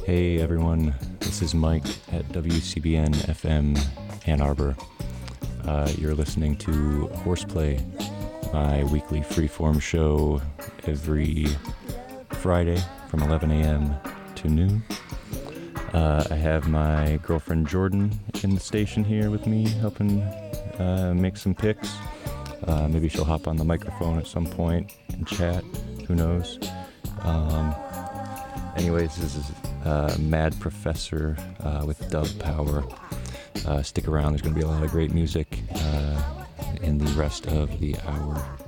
Hey everyone, this is Mike at WCBN FM Ann Arbor. You're listening to Horseplay, my weekly freeform show every Friday from 11 a.m. to noon. I have my girlfriend Jordan in the station here with me, helping make some picks. Maybe she'll hop on the microphone at some point and chat, who knows. Anyways, this is Mad Professor with Dub Power. Stick around, there's going to be a lot of great music in the rest of the hour.